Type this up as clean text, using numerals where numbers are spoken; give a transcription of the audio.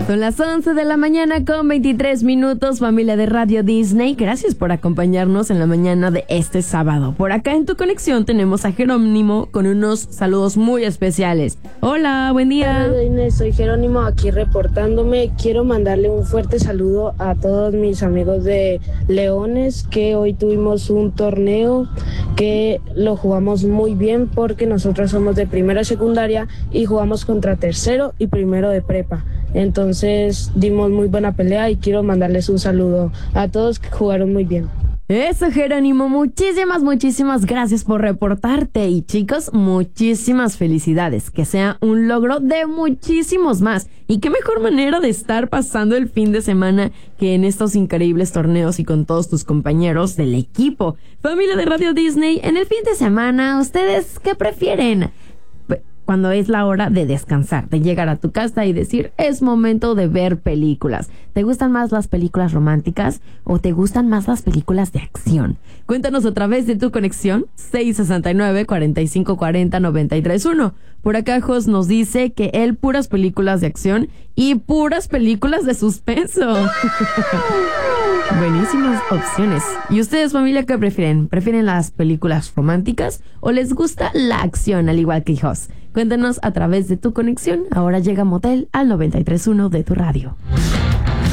Son las 11 de la mañana con 23 minutos, familia de Radio Disney. Gracias por acompañarnos en la mañana de este sábado. Por acá en Tu Conexión tenemos a Jerónimo con unos saludos muy especiales. Hola, buen día. Hola, Inés, soy Jerónimo aquí reportándome. Quiero mandarle un fuerte saludo a todos mis amigos de Leones, que hoy tuvimos un torneo que lo jugamos muy bien porque nosotros somos de primero de secundaria y jugamos contra tercero y primero de prepa. Entonces dimos muy buena pelea y quiero mandarles un saludo a todos que jugaron muy bien. Eso, Jerónimo, muchísimas gracias por reportarte. Y chicos, muchísimas felicidades. Que sea un logro de muchísimos más. Y qué mejor manera de estar pasando el fin de semana que en estos increíbles torneos y con todos tus compañeros del equipo. Familia de Radio Disney, en el fin de semana, ¿ustedes qué prefieren? Cuando es la hora de descansar, de llegar a tu casa y decir, es momento de ver películas. ¿Te gustan más las películas románticas o te gustan más las películas de acción? Cuéntanos a través de Tu Conexión, 669-4540-931. Por acá Jos nos dice que él puras películas de acción y puras películas de suspenso. Buenísimas opciones. ¿Y ustedes, familia, qué prefieren? ¿Prefieren las películas románticas o les gusta la acción al igual que Jos? Cuéntanos a través de Tu Conexión. Ahora llega Motel al 93.1 de tu radio.